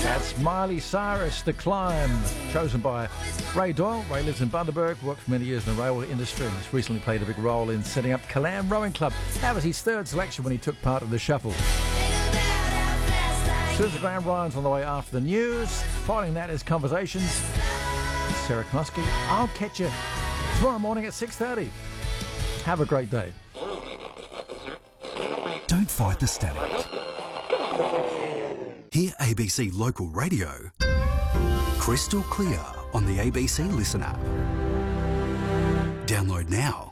That's Miley Cyrus, The Climb, chosen by Ray Doyle. Ray lives in Bundaberg, worked for many years in the railway industry and has recently played a big role in setting up Kalam Rowing Club. That was his third selection when he took part in the shuffle. Susan Graham Ryan's on the way after the news. Following that is Conversations. Sarah Knosky. I'll catch you tomorrow morning at 6:30. Have a great day. Don't fight the static. Hear ABC Local Radio crystal clear on the ABC Listen app. Download now.